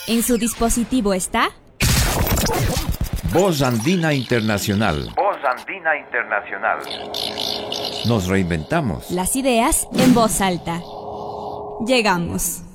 En su dispositivo está Voz Andina Internacional. Voz Andina Internacional. Nos reinventamos. las ideas en voz alta. Llegamos.